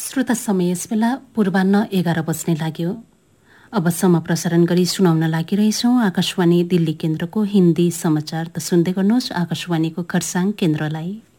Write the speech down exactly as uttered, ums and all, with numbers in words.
श्रोता समय यस बेला पूर्वाह्न एघार बज्ने लाग्यो। अबसम्म प्रसारण गरी सुनाउन लागिरहेछौँ आकाशवाणी दिल्ली केन्द्रको हिन्दी समाचार। त सुन्दै गर्नुहोस् आकाशवाणीको खरसाङ केन्द्रलाई।